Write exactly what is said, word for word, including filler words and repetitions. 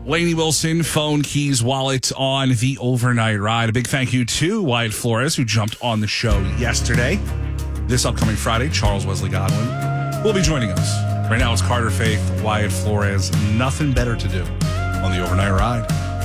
Lainey Wilson, phone, keys, wallet on the overnight ride. A big thank you to Wyatt Flores, who jumped on the show yesterday. This upcoming Friday, Charles Wesley Godwin will be joining us. Right now, it's Carter Faith, Wyatt Flores. Nothing better to do on the overnight ride.